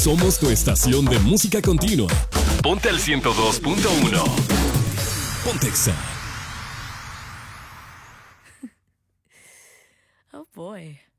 Somos tu estación de música continua. Ponte al 102.1. Pontexa. Oh boy.